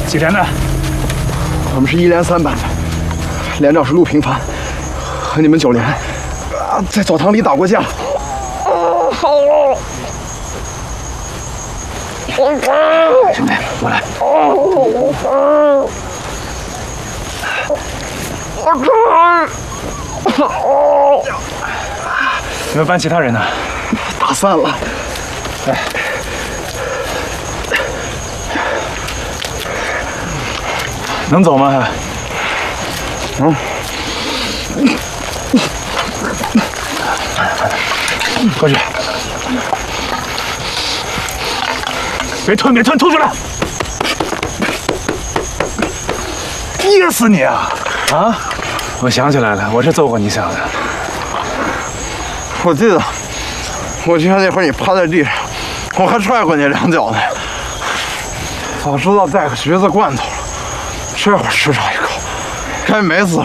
几连的？ 我们是1连3班的，连长是陆平凡，和你们9连在澡堂里打过架。 兄弟，我来。你们班其他人呢？ 打散了。 哎，能走吗？还？ 能。 过去。别吞，别吞，吐出来！噎死你啊！啊！我想起来了，我是揍过你小子。 我记得，我记得那会儿你趴在地上，我还踹过你2脚呢。早知道带个橘子罐头了，这会儿吃上一口，该美死了。